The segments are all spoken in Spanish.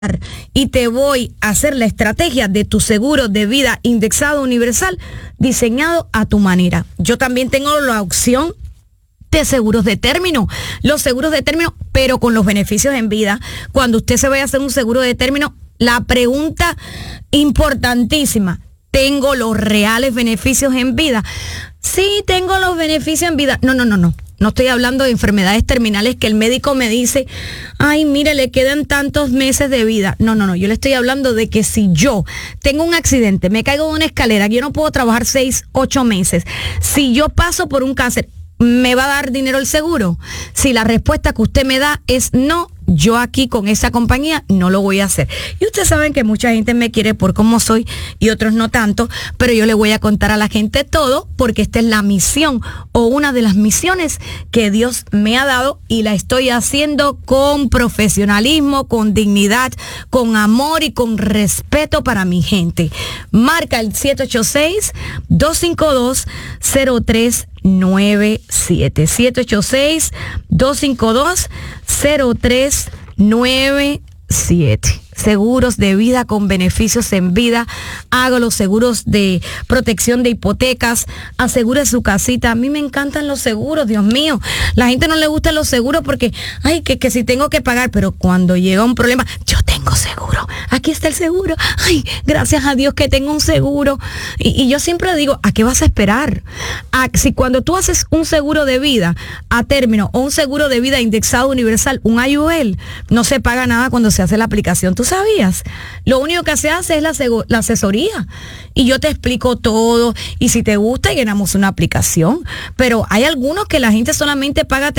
y te voy a hacer la estrategia de tu seguro de vida indexado universal diseñado a tu manera. Yo también tengo la opción de seguros de término, los seguros de término, pero con los beneficios en vida. Cuando usted se vaya a hacer un seguro de término, la pregunta importantísima: ¿tengo los reales beneficios en vida? Sí, tengo los beneficios en vida. No estoy hablando de enfermedades terminales que el médico me dice, ay, mire, le quedan tantos meses de vida. No. Yo le estoy hablando de que si yo tengo un accidente, me caigo de una escalera, yo no puedo trabajar 6, 8 meses. Si yo paso por un cáncer, ¿me va a dar dinero el seguro? Si la respuesta que usted me da es no, yo aquí con esa compañía no lo voy a hacer. Y ustedes saben que mucha gente me quiere por cómo soy y otros no tanto, pero yo le voy a contar a la gente todo porque esta es la misión o una de las misiones que Dios me ha dado y la estoy haciendo con profesionalismo, con dignidad, con amor y con respeto para mi gente. Marca el 786-252-0397. 786-252-0397. Seguros de vida con beneficios en vida. Hago los seguros de protección de hipotecas. Asegure su casita. A mí me encantan los seguros, Dios mío. La gente no le gustan los seguros porque, ay, que si tengo que pagar, pero cuando llega un problema, yo tengo seguro. Aquí está el seguro. Ay, gracias a Dios que tengo un seguro. Y yo siempre digo, ¿a qué vas a esperar? Si cuando tú haces un seguro de vida a término o un seguro de vida indexado universal, un IUL, no se paga nada cuando se hace la aplicación. ¿Tú sabías? Lo único que se hace es la asesoría. Y yo te explico todo. Y si te gusta, llenamos una aplicación. Pero hay algunos que la gente solamente paga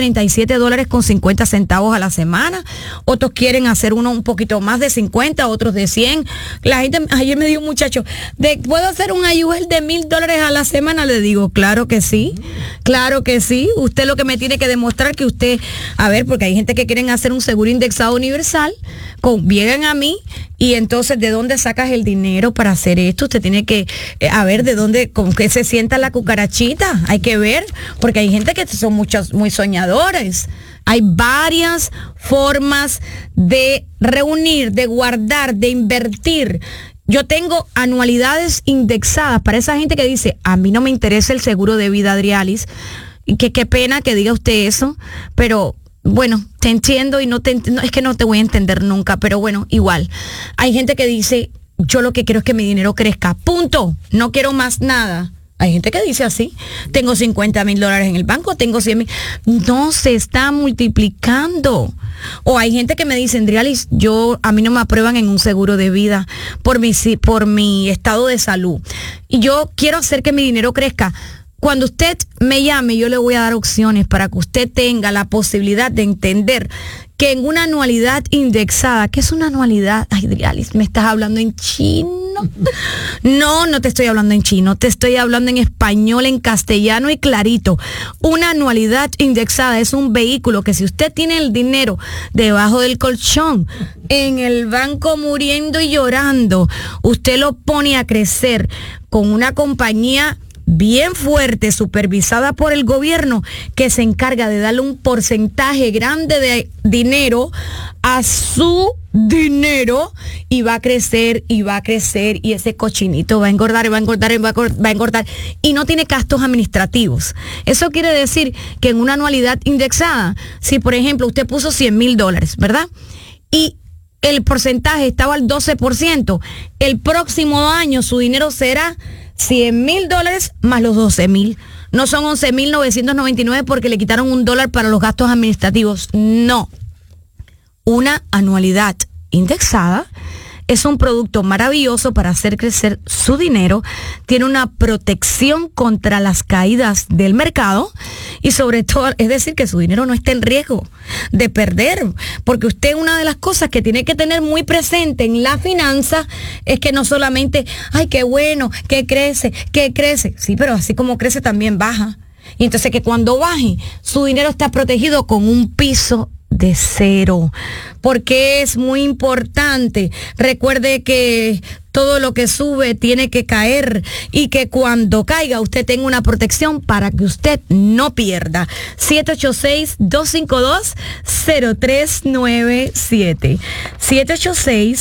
$37.50 a la semana. Otros quieren hacer uno un poquito más de 50, otros de 100. La gente, ayer me dijo un muchacho, ¿puedo hacer un IUL de $1,000 a la semana? Le digo, claro que sí. Claro que sí. Usted lo que me tiene que demostrar que usted, a ver, porque hay gente que quieren hacer un seguro indexado universal, vienen a mí y entonces ¿de dónde sacas el dinero para hacer esto? Usted tiene que, a ver, ¿de dónde, con qué se sienta la cucarachita? Hay que ver, porque hay gente que son muchos, muy soñadores. Hay varias formas de reunir, de guardar, de invertir. Yo tengo anualidades indexadas para esa gente que dice, a mí no me interesa el seguro de vida, Adrialis. Y qué pena que diga usted eso, pero bueno, te entiendo y es que no te voy a entender nunca, pero bueno, igual. Hay gente que dice, yo lo que quiero es que mi dinero crezca, punto, no quiero más nada. Hay gente que dice así, tengo $50,000 en el banco, tengo 100,000. No, se está multiplicando. O hay gente que me dice, Adrialis, a mí no me aprueban en un seguro de vida por mi estado de salud. Y yo quiero hacer que mi dinero crezca. Cuando usted me llame, yo le voy a dar opciones para que usted tenga la posibilidad de entender que en una anualidad indexada, ¿qué es una anualidad? Ay, Adrialis, ¿me estás hablando en chino? No te estoy hablando en chino, te estoy hablando en español, en castellano y clarito. Una anualidad indexada es un vehículo que si usted tiene el dinero debajo del colchón, en el banco muriendo y llorando, usted lo pone a crecer con una compañía bien fuerte, supervisada por el gobierno, que se encarga de darle un porcentaje grande de dinero a su dinero y va a crecer y va a crecer y ese cochinito va a engordar y va a engordar y va a engordar y no tiene gastos administrativos. Eso quiere decir que en una anualidad indexada, si por ejemplo usted puso $100,000, ¿verdad? Y el porcentaje estaba al 12%, el próximo año su dinero será $100,000 más los 12,000. No son 11,999 porque le quitaron $1 para los gastos administrativos. No. Una anualidad indexada es un producto maravilloso para hacer crecer su dinero. Tiene una protección contra las caídas del mercado y sobre todo, es decir, que su dinero no esté en riesgo de perder. Porque usted, una de las cosas que tiene que tener muy presente en la finanza es que no solamente, ay, qué bueno, que crece. Sí, pero así como crece también baja. Y entonces que cuando baje, su dinero está protegido con un piso de cero, porque es muy importante. Recuerde que todo lo que sube tiene que caer y que cuando caiga usted tenga una protección para que usted no pierda. 786-252-0397.